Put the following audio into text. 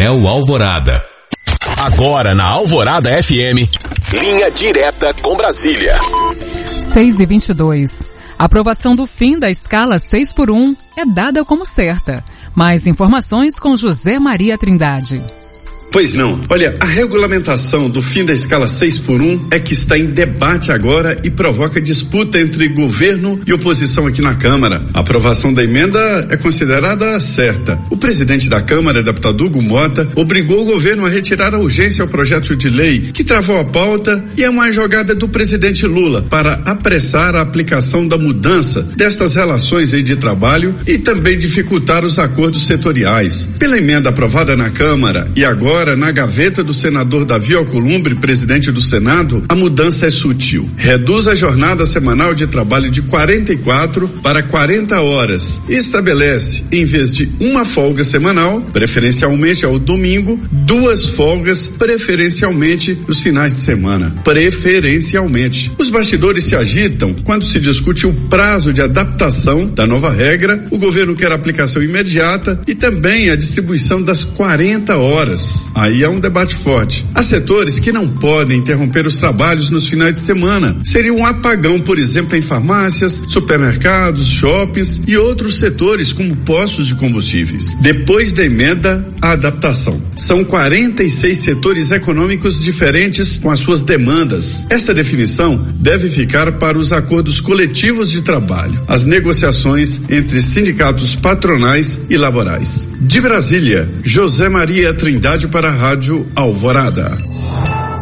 Coronel Alvorada. Agora na Alvorada FM, linha direta com Brasília. 6h22. A aprovação do fim da escala 6x1 é dada como certa. Mais informações com José Maria Trindade. Pois não. Olha, a regulamentação do fim da escala 6x1 é que está em debate agora e provoca disputa entre governo e oposição aqui na Câmara. A aprovação da emenda é considerada certa. O presidente da Câmara, deputado Hugo Mota, obrigou o governo a retirar a urgência ao projeto de lei que travou a pauta e é uma jogada do presidente Lula para apressar a aplicação da mudança destas relações aí de trabalho e também dificultar os acordos setoriais. Pela emenda aprovada na Câmara e agora na gaveta do senador Davi Alcolumbre, presidente do Senado, a mudança é sutil. Reduz a jornada semanal de trabalho de 44 para 40 horas e estabelece, em vez de uma folga semanal, preferencialmente ao domingo, 2 folgas, preferencialmente nos finais de semana. Preferencialmente. Os bastidores se agitam quando se discute o prazo de adaptação da nova regra. O governo quer aplicação imediata e também a distribuição das 40 horas. Aí há um debate forte. Há setores que não podem interromper os trabalhos nos finais de semana. Seria um apagão, por exemplo, em farmácias, supermercados, shoppings e outros setores como postos de combustíveis. Depois da emenda, a adaptação. São 46 setores econômicos diferentes com as suas demandas. Esta definição deve ficar para os acordos coletivos de trabalho, as negociações entre sindicatos patronais e laborais. De Brasília, José Maria Trindade para a Rádio Alvorada.